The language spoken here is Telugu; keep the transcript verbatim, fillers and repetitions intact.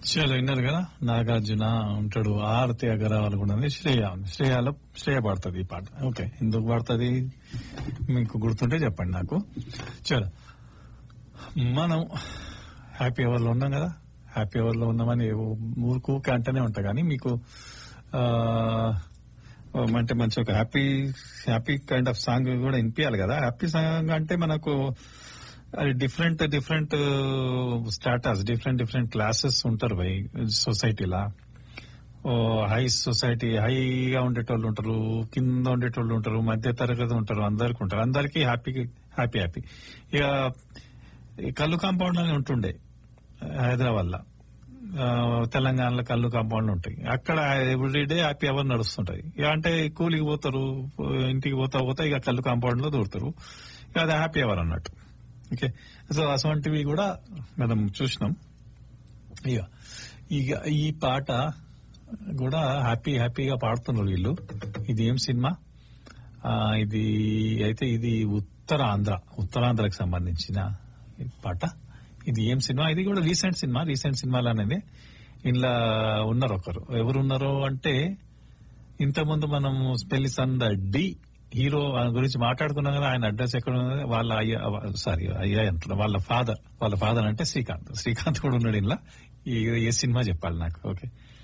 చలో విన్నారు కదా, నాగార్జున ఉంటాడు, ఆరతి అగర్వాల్ కూడా ఉంది, శ్రేయ ఉంది. శ్రేయలో శ్రేయ పాడుతుంది ఈ పాట. ఓకే, ఎందుకు పాడుతుంది మీకు గుర్తుంటే చెప్పండి నాకు. చలో, మనం హ్యాపీ అవర్ లో ఉన్నాం కదా, హ్యాపీ అవర్ లో ఉన్నామని ఊరుకు అంటేనే ఉంటా కానీ మీకు ఆ, అంటే మంచి ఒక happy happy kind of song కూడా వినిపించాలి కదా. హ్యాపీ సాంగ్ అంటే మనకు అది different different status, different different classes ఉంటారు బై సొసైటీలా. ఓ హై సొసైటీ, హైగా ఉండేటోళ్ళు ఉంటారు, కింద ఉండేటోళ్ళు ఉంటారు, మధ్య తరగతి ఉంటారు, అందరికి ఉంటారు. అందరికి హ్యాపీ హ్యాపీ హ్యాపీ ఇక కల్లు కాంపౌండ్ అని ఉంటుండే హైదరాబాద్ లో, తెలంగాణలో కల్లు కాంపౌండ్లు ఉంటాయి. అక్కడ ఎవ్రీడే హ్యాపీ అవర్ నడుస్తుంటది. ఇక అంటే కూలికి పోతారు, ఇంటికి పోతా పోతా ఇక కల్లు కాంపౌండ్ లో దూరుతారు. ఇక అది హ్యాపీ అవర్ అన్నట్టు. ఓకే, సో అటువంటివి కూడా మనం చూసినాం. ఇక ఇక ఈ పాట కూడా హ్యాపీ హ్యాపీగా పాడుతున్నారు వీళ్ళు. ఇది ఏం సినిమా? ఇది అయితే ఇది ఉత్తరాంధ్ర, ఉత్తరాంధ్రకు సంబంధించిన పాట. ఇది ఏం సినిమా? ఇది కూడా రీసెంట్ సినిమా. రీసెంట్ సినిమాలనేది ఇంట్లో ఉన్నారు ఒకరు. ఎవరున్నారు అంటే, ఇంతకుముందు మనం పెళ్లి సంద డి హీరో గురించి మాట్లాడుకున్నాం కదా, ఆయన అడ్రస్ ఎక్కడ ఉన్నది, వాళ్ళ అయ్య సారీ అయ్యా అంటున్నా, వాళ్ళ ఫాదర్ వాళ్ళ ఫాదర్ అంటే శ్రీకాంత్. శ్రీకాంత్ కూడా ఉన్నాడు ఇలా. ఏ సినిమా చెప్పాలి నాకు? ఓకే,